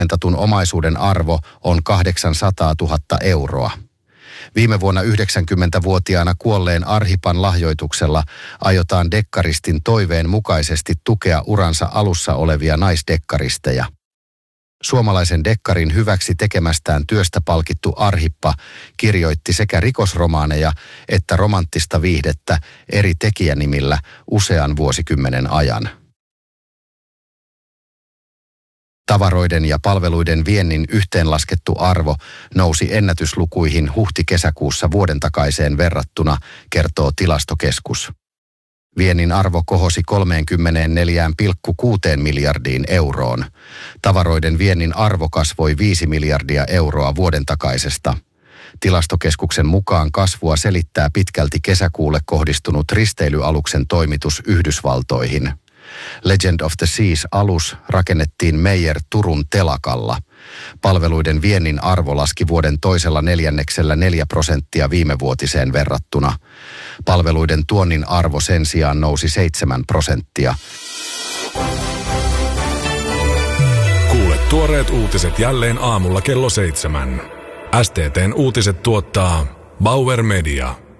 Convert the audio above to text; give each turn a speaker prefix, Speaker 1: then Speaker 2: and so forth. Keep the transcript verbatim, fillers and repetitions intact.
Speaker 1: Tallentetun omaisuuden arvo on kahdeksansataatuhatta euroa. Viime vuonna yhdeksänkymmentävuotiaana kuolleen Arhipan lahjoituksella aiotaan dekkaristin toiveen mukaisesti tukea uransa alussa olevia naisdekkaristeja. Suomalaisen dekkarin hyväksi tekemästään työstä palkittu Arhippa kirjoitti sekä rikosromaaneja että romanttista viihdettä eri tekijänimillä usean vuosikymmenen ajan. Tavaroiden ja palveluiden viennin yhteenlaskettu arvo nousi ennätyslukuihin huhti-kesäkuussa vuoden takaiseen verrattuna, kertoo Tilastokeskus. Viennin arvo kohosi kolmekymmentäneljä pilkku kuusi miljardiin euroon. Tavaroiden viennin arvo kasvoi viisi miljardia euroa vuoden takaisesta. Tilastokeskuksen mukaan kasvua selittää pitkälti kesäkuulle kohdistunut risteilyaluksen toimitus Yhdysvaltoihin. Legend of the Seas-alus rakennettiin Meyer Turun telakalla. Palveluiden viennin arvo laski vuoden toisella neljänneksellä neljä prosenttia viimevuotiseen verrattuna. Palveluiden tuonnin arvo sen sijaan nousi seitsemän prosenttia.
Speaker 2: Kuule tuoreet uutiset jälleen aamulla kello seitsemän. S T T:n uutiset tuottaa Bauer Media.